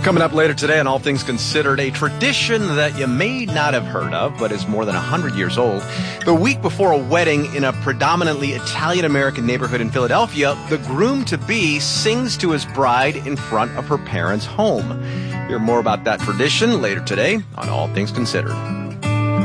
Coming up later today on All Things Considered, a tradition that you may not have heard of, but is more than 100 years old. The week before a wedding in a predominantly Italian-American neighborhood in Philadelphia, the groom-to-be sings to his bride in front of her parents' home. Hear more about that tradition later today on All Things Considered.